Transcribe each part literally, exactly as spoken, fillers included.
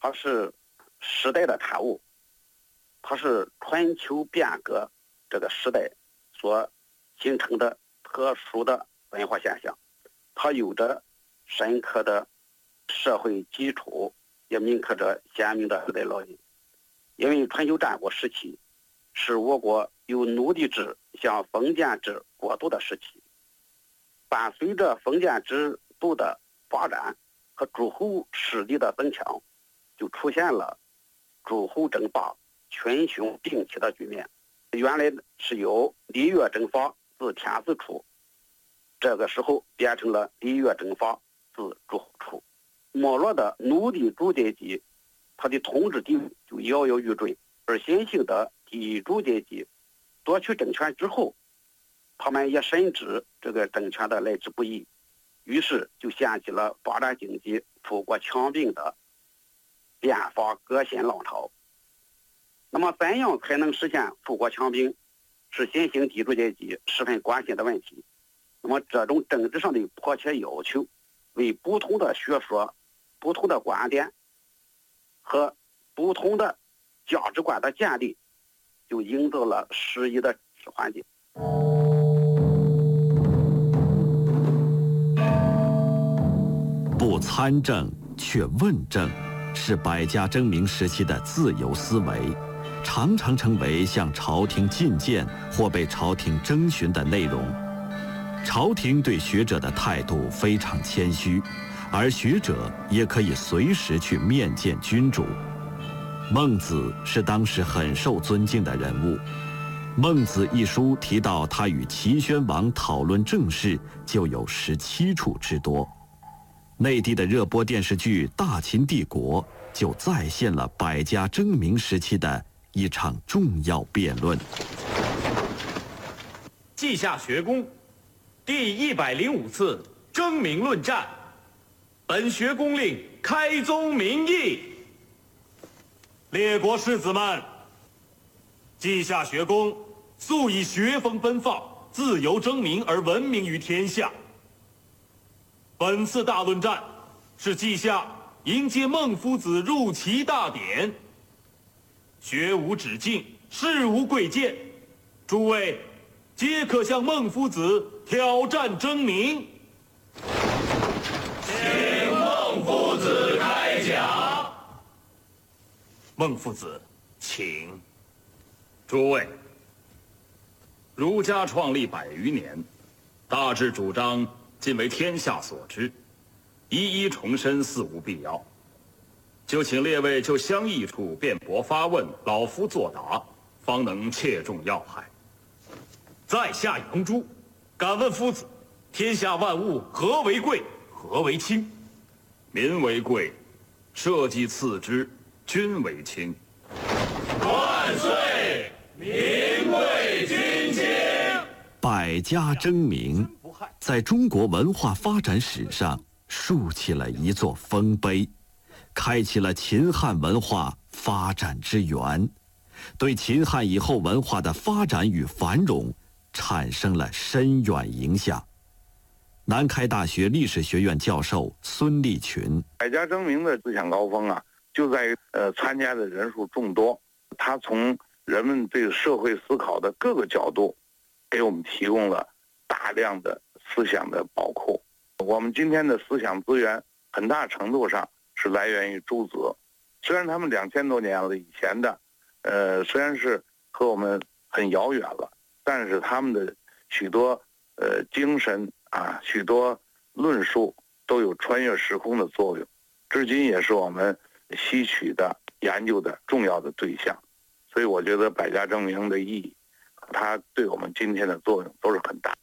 它是时代的产物，它是春秋变革这个时代所形成的特殊的文化现象，它有着深刻的社会基础，也铭刻着鲜明的时代烙印。因为春秋战国时期是我国由奴隶制向封建制过渡的时期，伴随着封建制度的发展和诸侯势力的增强，就出现了诸侯争霸、群雄并起的局面。原来是由礼乐征伐自天子出，这个时候变成了礼乐征伐自诸侯出。没落的奴隶主阶级，他的统治地位就摇摇欲坠，而新兴的地主阶级夺取政权之后，他们也深知这个政权的来之不易，于是就掀起了发展经济、富国强兵的变法革新浪潮。那么怎样才能实现富国强兵，是新兴地主阶级十分关心的问题。那么这种政治上的迫切要求，为不同的学说、不同的观点和不同的价值观的建立，就营造了适宜的环境。 不参政却问政，是百家争鸣时期的自由思维，常常成为向朝廷进谏或被朝廷征询的内容。朝廷对学者的态度非常谦虚，而学者也可以随时去面见君主。孟子是当时很受尊敬的人物，《孟子》一书提到他与齐宣王讨论政事就有十七处之多。内地的热播电视剧《大秦帝国》就再现了百家争鸣时期的一场重要辩论。 稷下学宫第一百零五次争鸣论战，本学宫令开宗明义。 列国士子们，稷下学宫素以学风奔放、自由争鸣而闻名于天下。本次大论战是稷下迎接孟夫子入齐大典，学无止境，事无贵贱，诸位皆可向孟夫子挑战争鸣。 请孟夫子开讲。 孟夫子，请。诸位，儒家创立百余年，大致主张尽为天下所知，一一重申似无必要，就请列位就相异处辩驳发问，老夫作答，方能切中要害。在下杨朱，敢问夫子，天下万物何为贵，何为轻？民为贵，社稷次之，君为轻。 万岁！民贵君轻。 百家争鸣在中国文化发展史上竖起了一座丰碑，开启了秦汉文化发展之源，对秦汉以后文化的发展与繁荣产生了深远影响。南开大学历史学院教授孙立群： 百家争鸣的思想高峰啊，就在于呃参加的人数众多，他从人们对社会思考的各个角度，给我们提供了大量的思想的宝库。我们今天的思想资源很大程度上是来源于诸子，虽然他们两千多年了以前的，呃，虽然是和我们很遥远了，但是他们的许多呃精神啊，许多论述都有穿越时空的作用，至今也是我们吸取的研究的重要的对象。所以我觉得百家争鸣的意义，它对我们今天的作用都是很大。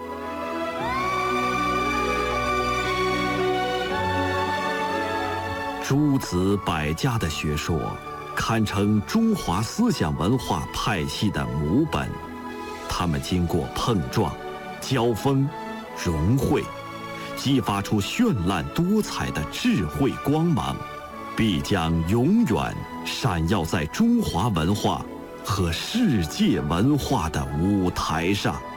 诸子百家的学说堪称中华思想文化派系的母本，他们经过碰撞、交锋、融汇，激发出绚烂多彩的智慧光芒，必将永远闪耀在中华文化和世界文化的舞台上。